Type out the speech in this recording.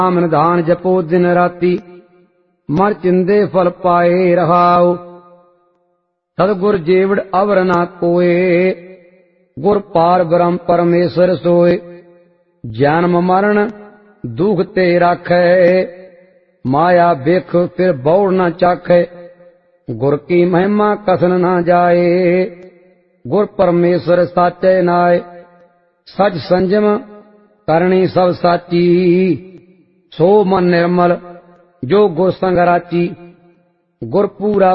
नाम निधान जपो दिन राती मन चिंदे फल पाए रहाओ। सतगुर जेवड़ अवर ना कोय गुर पार ब्रह्म परमेश्वर सोय। जन्म मरण दुख ते राखै माया बिख फिर बौड़ न चाखै। गुर की महिमा कसन न जाए गुर परमेश्वर साचे नाय। सच संजम करनी सब साची सो मन निर्मल जो गुर संग राची। गुर पूरा